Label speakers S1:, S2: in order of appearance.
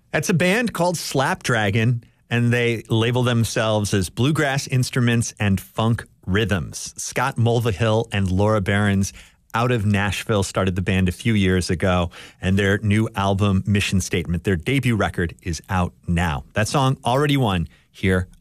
S1: That's a band called Slapdragon, and they label themselves as bluegrass instruments and funk rhythms. Scott Mulvihill and Laura Behrens out of Nashville started the band a few years ago, and their new album, Mission Statement, their debut record, is out now. That song already won here